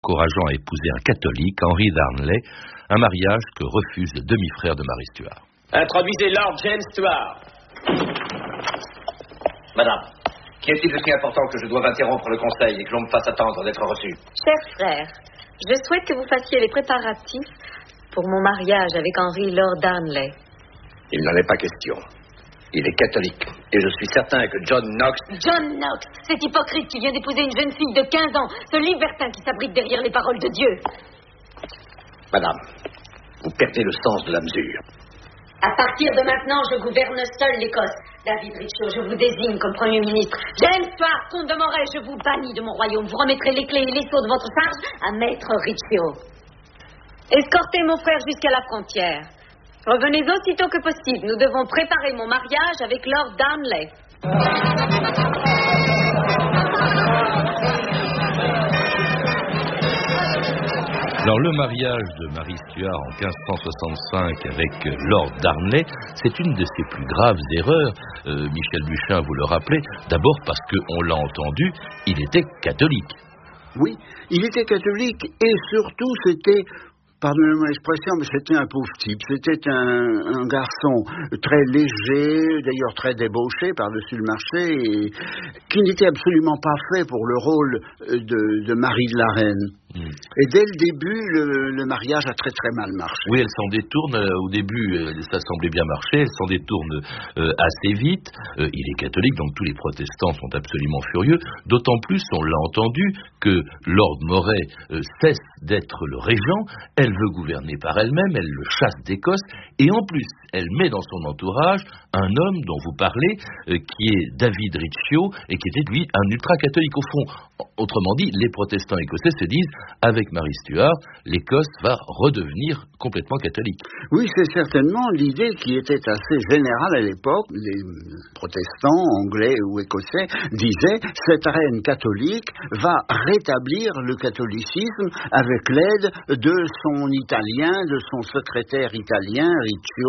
encourageant à épouser un catholique, Henry Darnley, un mariage que refuse le demi-frère de Marie Stuart. Introduisez Lord James Stuart. Madame, qui est-il de si important que je doive interrompre le conseil et que l'on me fasse attendre d'être reçu? Cher frère, je souhaite que vous fassiez les préparatifs pour mon mariage avec Henry Lord Darnley. Il n'en est pas question. Il est catholique. Et je suis certain que John Knox... John Knox, cet hypocrite qui vient d'épouser une jeune fille de 15 ans, ce libertin qui s'abrite derrière les paroles de Dieu. Madame, vous perdez le sens de la mesure. À partir de maintenant, je gouverne seul l'Écosse. David Richo, je vous désigne comme Premier ministre. James Stuart, comte de Moray, je vous bannis de mon royaume. Vous remettrez les clés et les sceaux de votre charge à Maître Richo. Escortez mon frère jusqu'à la frontière. Revenez aussitôt que possible. Nous devons préparer mon mariage avec Lord Darnley. Alors, le mariage de Marie Stuart en 1565 avec Lord Darnley, c'est une de ses plus graves erreurs. Michel Buchin, vous le rappelez, d'abord parce qu'on l'a entendu, il était catholique. Oui, il était catholique et surtout c'était... Pardonnez-moi l'expression, mais c'était un pauvre type. C'était un garçon très léger, d'ailleurs très débauché par-dessus le marché, et qui n'était absolument pas fait pour le rôle de mari de la reine. Et dès le début, le mariage a très très mal marché. Oui, elle s'en détourne. Au début, ça semblait bien marcher. Elle s'en détourne assez vite. Il est catholique, donc tous les protestants sont absolument furieux. D'autant plus, on l'a entendu, que Lord Moray cesse d'être le régent. Elle veut gouverner par elle-même. Elle le chasse d'Écosse. Et en plus, elle met dans son entourage un homme dont vous parlez, qui est David Riccio, et qui était, lui, un ultra-catholique. Au fond, autrement dit, les protestants écossais se disent, avec Marie Stuart, l'Écosse va redevenir complètement catholique. Oui, c'est certainement l'idée qui était assez générale à l'époque. Les protestants, anglais ou écossais, disaient « cette reine catholique va rétablir le catholicisme avec l'aide de son italien, de son secrétaire italien, Riccio. »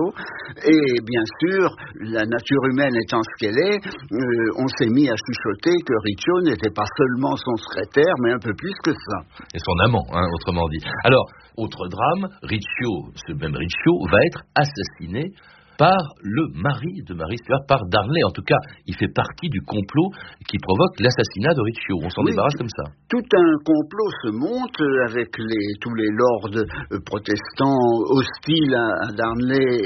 Et bien sûr, la nature humaine étant ce qu'elle est, on s'est mis à chuchoter que Riccio n'était pas seulement son secrétaire, mais un peu plus que ça. Et son amant, autrement dit. Alors, autre drame, Riccio, ce même Riccio, va être assassiné par le mari de Marie Stuart, par Darnley. En tout cas, il fait partie du complot qui provoque l'assassinat de Riccio. On s'en débarrasse comme ça. Tout un complot se monte avec tous les lords protestants hostiles à Darnley,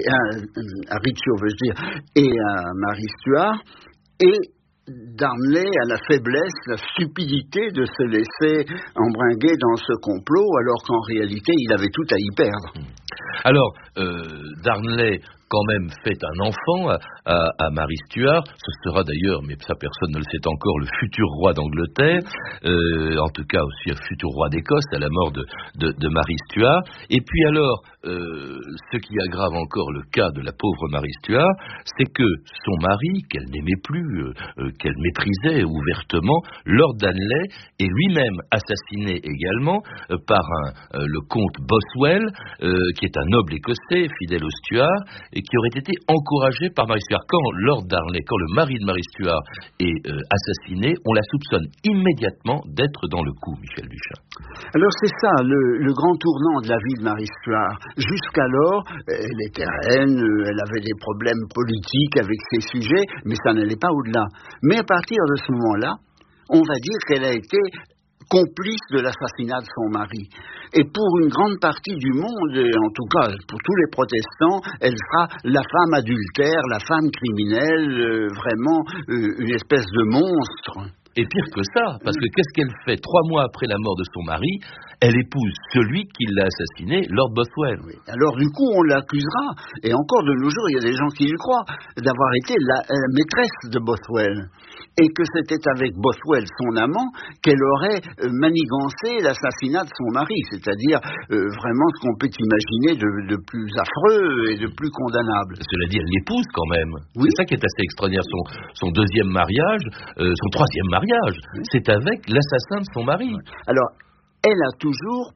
à Riccio, veux-je dire, et à Marie Stuart. Et Darnley a la faiblesse, la stupidité de se laisser embringuer dans ce complot, alors qu'en réalité, il avait tout à y perdre. Alors, Darnley, quand même, fait un enfant à Marie Stuart. Ce sera d'ailleurs, mais ça personne ne le sait encore, le futur roi d'Angleterre, en tout cas aussi un futur roi d'Écosse à la mort de Marie Stuart. Et puis alors, ce qui aggrave encore le cas de la pauvre Marie Stuart, c'est que son mari, qu'elle n'aimait plus, qu'elle méprisait ouvertement, Lord Darnley, est lui-même assassiné également par le comte Boswell, qui est un noble écossais, fidèle aux Stuart, et qui aurait été encouragé par Marie Stuart. Quand Lord Darnley, quand le mari de Marie Stuart est assassiné, on la soupçonne immédiatement d'être dans le coup, Michel Buchin. Alors c'est ça, le grand tournant de la vie de Marie Stuart. Jusqu'alors, elle était reine, elle avait des problèmes politiques avec ses sujets, mais ça n'allait pas au-delà. Mais à partir de ce moment-là, on va dire qu'elle a été complice de l'assassinat de son mari. Et pour une grande partie du monde, en tout cas pour tous les protestants, elle sera la femme adultère, la femme criminelle, vraiment une espèce de monstre. Et pire que ça, parce que qu'est-ce qu'elle fait 3 mois après la mort de son mari? Elle épouse celui qui l'a assassiné, Lord Bothwell. Oui. Alors du coup, on l'accusera, et encore de nos jours, il y a des gens qui le croient, d'avoir été la maîtresse de Bothwell. Et que c'était avec Bothwell, son amant, qu'elle aurait manigancé l'assassinat de son mari, c'est-à-dire vraiment ce qu'on peut imaginer de plus affreux et de plus condamnable. Cela dit, elle l'épouse quand même. Oui. C'est ça qui est assez extraordinaire. Son deuxième mariage, son troisième mariage, c'est avec l'assassin de son mari. Alors, elle a toujours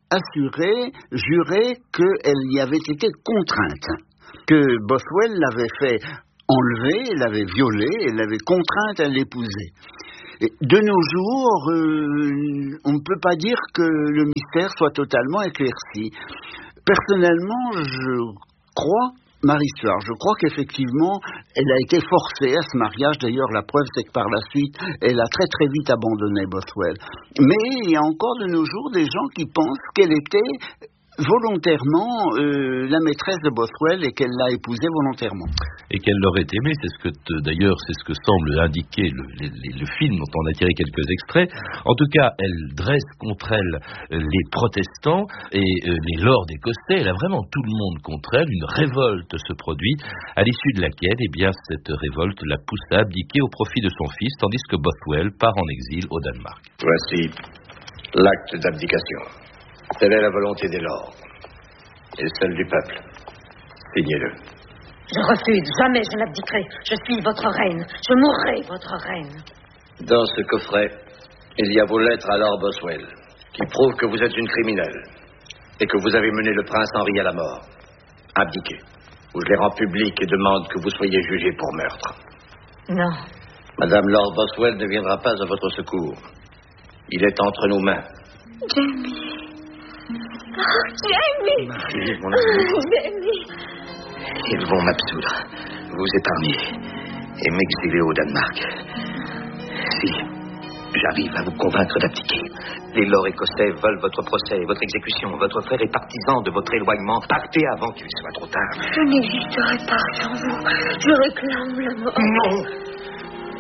juré qu'elle y avait été contrainte, que Bothwell l'avait fait enlever, l'avait violée, et l'avait contrainte à l'épouser. Et de nos jours, on ne peut pas dire que le mystère soit totalement éclairci. Personnellement, je crois Marie Stuart. Je crois qu'effectivement, elle a été forcée à ce mariage. D'ailleurs, la preuve, c'est que par la suite, elle a très très vite abandonné Bothwell. Mais il y a encore de nos jours des gens qui pensent qu'elle était volontairement la maîtresse de Bothwell et qu'elle l'a épousé volontairement. Et qu'elle l'aurait aimé, d'ailleurs, c'est ce que semble indiquer le film dont on a tiré quelques extraits. En tout cas, elle dresse contre elle les protestants et les lords écossais. Elle a vraiment tout le monde contre elle. Une révolte se produit, à l'issue de laquelle, cette révolte la pousse à abdiquer au profit de son fils, tandis que Bothwell part en exil au Danemark. Voici l'acte d'abdication. Telle est la volonté des lords et celle du peuple. Signez-le. Je refuse. Jamais je n'abdiquerai. Je suis votre reine. Je mourrai votre reine. Dans ce coffret, il y a vos lettres à Lord Bothwell, qui prouvent que vous êtes une criminelle et que vous avez mené le prince Henri à la mort. Abdiquez, ou je les rends publics et demande que vous soyez jugé pour meurtre. Non. Madame Lord Bothwell ne viendra pas à votre secours. Il est entre nos mains. Jamie. Oh, Jamie. Marie, mon ami. Jamie. Ils vont m'absoudre, vous épargner et m'exiler au Danemark. Si j'arrive à vous convaincre d'abdiquer, les lords écossais veulent votre procès, votre exécution. Votre frère est partisan de votre éloignement. Partez avant qu'il soit trop tard. Je n'existerai pas sans vous. Je réclame la mort. Non.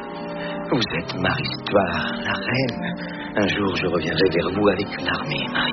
Vous êtes Marie Stuart, la reine. Un jour, je reviendrai vers vous avec une armée, Marie.